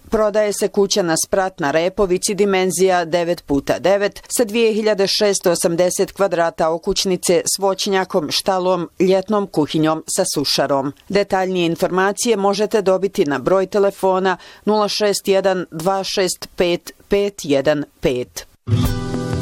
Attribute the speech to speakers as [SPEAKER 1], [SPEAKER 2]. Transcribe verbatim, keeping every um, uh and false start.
[SPEAKER 1] Prodaje se kućana sprat na Repovici dimenzija devet puta devet sa dvije hiljade šessto osamdeset kvadrata okućnice s voćnjakom, štalom, ljetnom kuhinjom sa sušarom. Detaljnije informacije možete dobiti na broj telefona nula šest jedan dva šest pet pet jedan pet.